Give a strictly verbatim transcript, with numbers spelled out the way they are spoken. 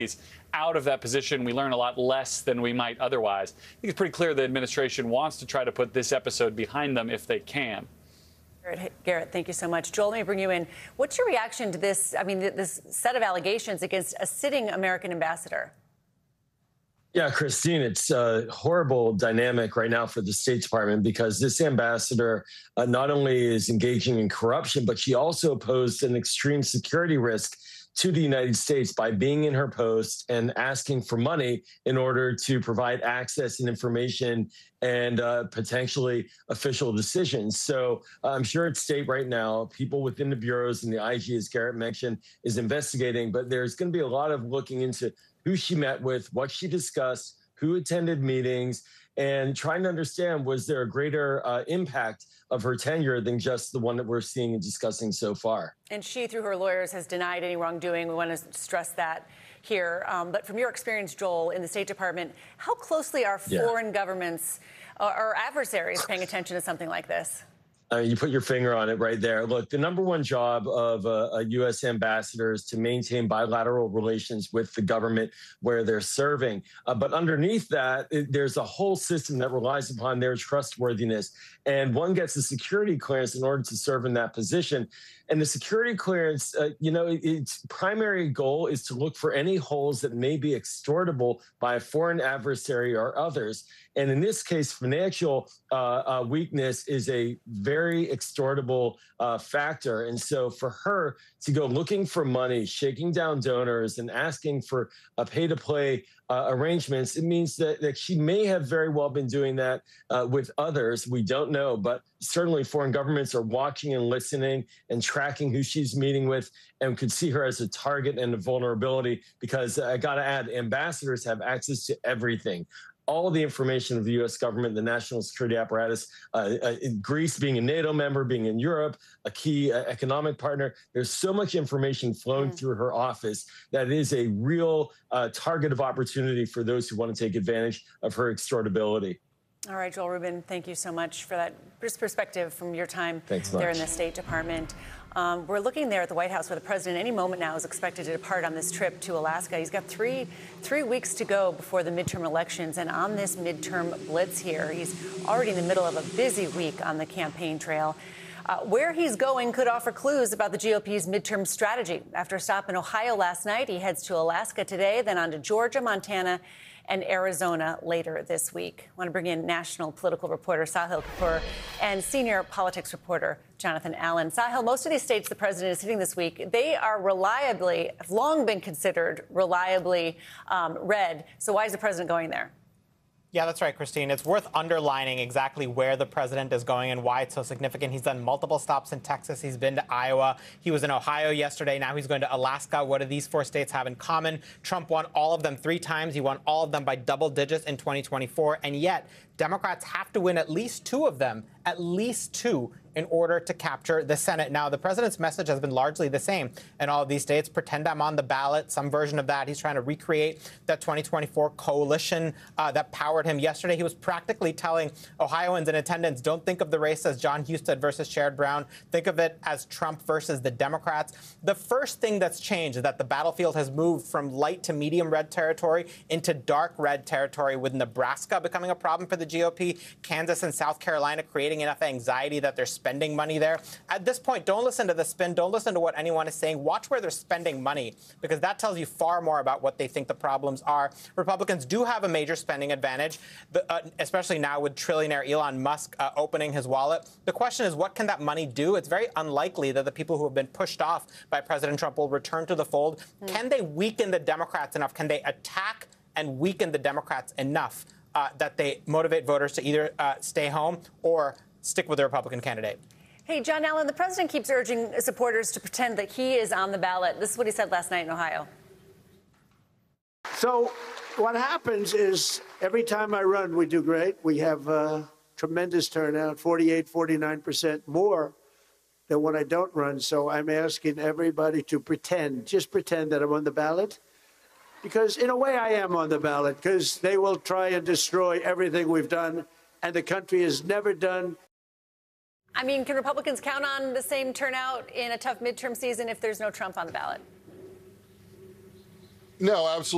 out of that position, we learn a lot less than we might otherwise. I think it's pretty clear the administration wants to try to put this episode behind them if they can. Garrett, thank you so much. Joel, let me bring you in. What's your reaction to this, I mean, this set of allegations against a sitting American ambassador? Yeah, Christine, it's a horrible dynamic right now for the State Department because this ambassador uh, not only is engaging in corruption, but she also posed an extreme security risk to the United States by being in her post and asking for money in order to provide access and information and uh, potentially official decisions. So uh, I'm sure at state right now, people within the bureaus and the I G, as Garrett mentioned, is investigating, but there's going to be a lot of looking into who she met with, what she discussed, who attended meetings, and trying to understand, was there a greater uh, impact of her tenure than just the one that we're seeing and discussing so far? And she, through her lawyers, has denied any wrongdoing. We want to stress that here. Um, but from your experience, Joel, in the State Department, how closely are yeah. foreign governments uh, or adversaries paying attention to something like this? Uh, you put your finger on it right there. Look, the number one job of a, a U S ambassador is to maintain bilateral relations with the government where they're serving. Uh, but underneath that, it, there's a whole system that relies upon their trustworthiness. And one gets a security clearance in order to serve in that position. And the security clearance, uh, you know, its primary goal is to look for any holes that may be extortable by a foreign adversary or others. And in this case, financial uh, uh, weakness is a very extortable uh, factor. And so for her to go looking for money, shaking down donors and asking for a pay-to-play uh, arrangements, it means that, that she may have very well been doing that uh, with others. We don't know, but certainly foreign governments are watching and listening and tracking who she's meeting with and could see her as a target and a vulnerability because uh, I got to add, ambassadors have access to everything. All the information of the U S government, the national security apparatus, uh, uh, Greece being a NATO member, being in Europe, a key uh, economic partner. There's so much information flowing mm. through her office that it is a real uh, target of opportunity for those who want to take advantage of her extortability. All right, Joel Rubin, thank you so much for that perspective from your time Thanks there much. in the State Department. Um, we're looking there at the White House where the president any moment now is expected to depart on this trip to Alaska. He's got three three weeks to go before the midterm elections. And on this midterm blitz here, he's already in the middle of a busy week on the campaign trail. Uh, where he's going could offer clues about the G O P's midterm strategy. After a stop in Ohio last night, he heads to Alaska today, then on to Georgia, Montana, and Arizona later this week. I want to bring in national political reporter Sahil Kapoor and senior politics reporter Jonathan Allen. Sahil, most of these states the president is hitting this week, they are reliably, have long been considered reliably um, red. So why is the president going there? Yeah, that's right, Christine. It's worth underlining exactly where the president is going and why it's so significant. He's done multiple stops in Texas. He's been to Iowa. He was in Ohio yesterday. Now he's going to Alaska. What do these four states have in common? Trump won all of them three times. He won all of them by double digits in twenty twenty-four. And yet, Democrats have to win at least two of them, at least two, in order to capture the Senate. Now, the president's message has been largely the same in all of these states. Pretend I'm on the ballot, some version of that. He's trying to recreate that twenty twenty-four coalition uh, that powered him yesterday. He was practically telling Ohioans in attendance, don't think of the race as John Husted versus Sherrod Brown. Think of it as Trump versus the Democrats. The first thing that's changed is that the battlefield has moved from light to medium red territory into dark red territory, with Nebraska becoming a problem for the G O P, Kansas and South Carolina creating enough anxiety that they're spending money there. At this point, don't listen to the spin. Don't listen to what anyone is saying. Watch where they're spending money, because that tells you far more about what they think the problems are. Republicans do have a major spending advantage, uh, especially now with trillionaire Elon Musk uh, opening his wallet. The question is, what can that money do? It's very unlikely that the people who have been pushed off by President Trump will return to the fold. Mm. Can they weaken the Democrats enough? Can they attack and weaken the Democrats enough uh, that they motivate voters to either uh, stay home or stick with the Republican candidate? Hey, John Allen, the president keeps urging supporters to pretend that he is on the ballot. This is what he said last night in Ohio. So what happens is every time I run, we do great. We have uh, tremendous turnout, forty-eight, forty-nine percent more than when I don't run. So I'm asking everybody to pretend, just pretend that I'm on the ballot. Because in a way I am on the ballot, because they will try and destroy everything we've done and the country has never done. I mean, can Republicans count on the same turnout in a tough midterm season if there's no Trump on the ballot? No, absolutely.